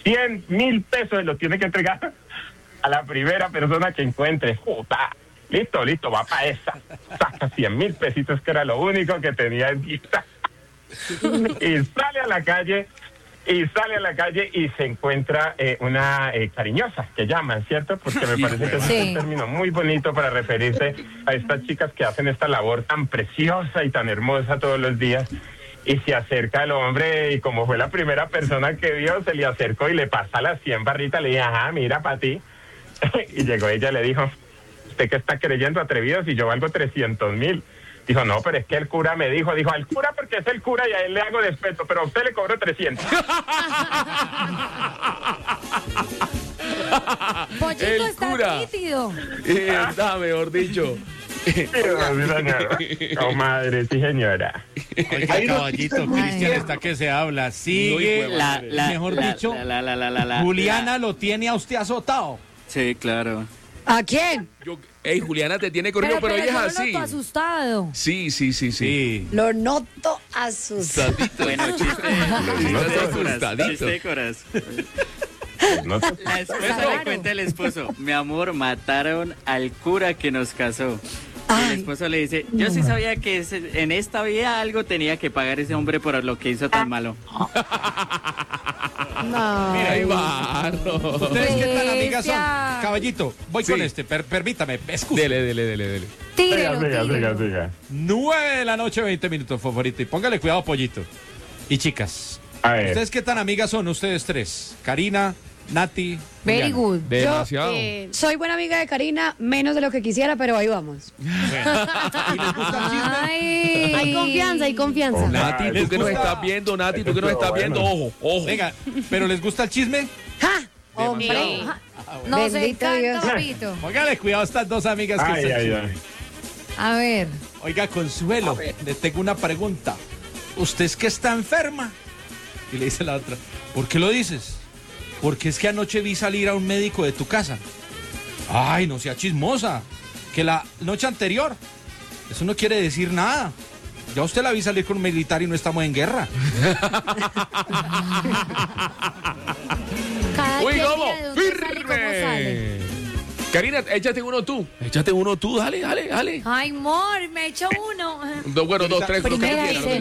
100.000 pesos, lo tiene que entregar a la primera persona que encuentre. Puta. Listo, va para esa. Saca 100.000 pesitos, que era lo único que tenía en vista. Y sale a la calle y se encuentra una cariñosa, que llaman, ¿cierto? Porque me parece que es un término muy bonito para referirse a estas chicas que hacen esta labor tan preciosa y tan hermosa todos los días. Y se acerca el hombre, y como fue la primera persona que vio, se le acercó y le pasa las 100 barritas, le dije, ajá, mira, para ti. Y llegó ella y le dijo, ¿usted qué está creyendo, atrevido, si yo valgo 300.000? Dijo, no, pero es que el cura me dijo al cura porque es el cura y a él le hago despeto, pero a usted le cobro 300. Pollito El está cura. nítido. Mejor dicho. Sí, señora. Comadre, sí, señora. Oiga, caballito, Cristian está que se habla. Sigue, mejor dicho, Juliana lo tiene a usted azotado. Sí, claro. ¿A quién? Juliana te tiene corrido, pero ella es yo así. lo noto asustado. Sí. Lo noto asustado. Bueno, chiste de coras. La esposa le cuenta al esposo, mi amor, mataron al cura que nos casó. Y el esposo le dice, yo sí sabía que en esta vida algo tenía que pagar ese hombre por lo que hizo tan malo. No. Mira, ahí va. ¿Ustedes qué tan amigas son? Bestia. Caballito, voy con este, permítame, escuche. Dele. Tírelo. Siga. 9 de la noche, 20 minutos, favorito. Y póngale cuidado, Pollito. Y chicas, A ver. ¿ustedes qué tan amigas son ustedes tres? Karina, Nati, Very Juliana. good. Demasiado. Soy buena amiga de Karina, menos de lo que quisiera, pero ahí vamos. ¿Y les gusta el chisme? Ay. Hay confianza. Nati, ¿les tú que nos gusta? estás viendo, Nati, tú que nos Esto estás bueno. viendo, ojo. Venga, ¿pero les gusta el chisme? ¡Ja! Hombre. Nos Bendito encanta, Dios. papito. Póngale cuidado a estas dos amigas que están chisme. A ver. Oiga, Consuelo, le tengo una pregunta. ¿Usted es que está enferma? Y le dice la otra, ¿por qué lo dices? Porque es que anoche vi salir a un médico de tu casa. Ay, no sea chismosa. Que la noche anterior. Eso no quiere decir nada. Ya usted la vi salir con un militar y no estamos en guerra. Cada Uy, quien ¿cómo? mira de dónde sale y cómo sale. Karina, échate uno tú. Dale. Ay, amor, me he hecho uno. Bueno, dos, tres, Primera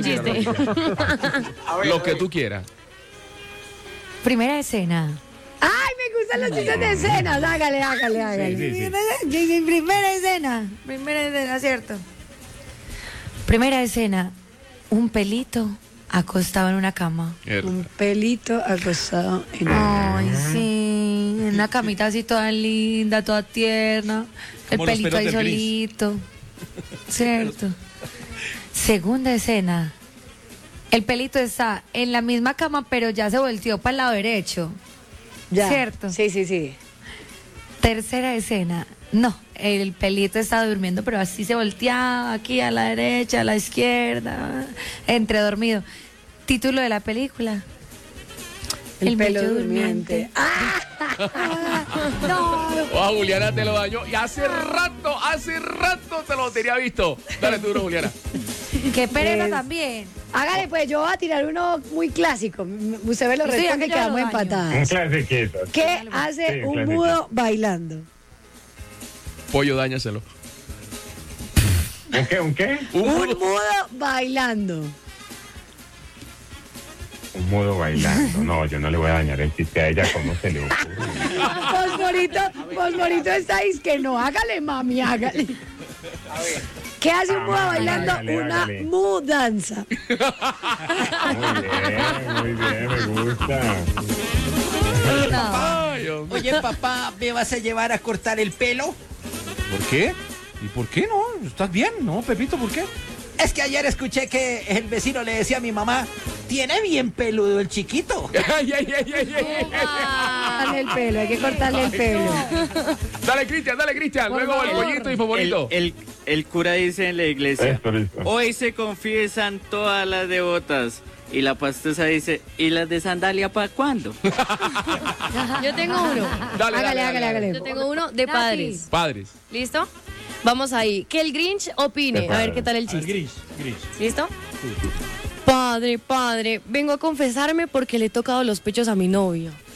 lo que tú quieras. Primera escena. ¡Ay, me gustan los chistes de escenas! Hágale. Primera escena, cierto. Primera escena. Un pelito acostado en una cama. Un pelito acostado en Ay, sí. En una camita así toda linda, toda tierna. El Como los pelito pelos ahí del gris. solito. Cierto. Segunda escena. El pelito está en la misma cama, pero ya se volteó para el lado derecho. Ya. Cierto. Sí. Tercera escena. No, el pelito está durmiendo, pero así se volteaba aquí a la derecha, a la izquierda, entre dormido. Título de la película. El pelo durmiente. No. Oh, Juliana te lo dañó. Y hace rato te lo tenía visto. Dale tú, Juliana. Qué pereza también. Hágale, pues yo voy a tirar uno muy clásico. Usted ve los Sí, retos aquí que yo quedamos lo daño. Un empatadas. clasiquito. ¿Qué hace Sí, un clásico. mudo bailando? Pollo, dáñaselo. ¿Un qué? Un mudo bailando. Un mudo bailando. No, yo no le voy a dañar el chiste a ella, ¿cómo se le ocurre? Fosforito estáis que no. Hágale, mami, hágale. ¿Qué hace un mudo bailando? Hágale. Una mudanza. Muy bien, me gusta. No. Ay, Dios mío. Oye, papá, ¿me vas a llevar a cortar el pelo? ¿Por qué? ¿Y por qué no? ¿Estás bien? ¿No, Pepito? ¿Por qué? Es que ayer escuché que el vecino le decía a mi mamá, tiene bien peludo el chiquito. Ay. Cortarle el pelo, hay que cortarle el pelo. Dale, Cristian. Por Luego el favor. pollito y favorito. El cura dice en la iglesia, Listo. hoy se confiesan todas las devotas. Y la pastosa dice, ¿y las de sandalia para cuándo? Yo tengo uno. Hágale. Yo tengo uno de Nati. padres. Padres. ¿Listo? Vamos ahí. Que el Grinch opine. A ver qué tal el Al chiste. gris. ¿Listo? Padre, vengo a confesarme porque le he tocado los pechos a mi novio.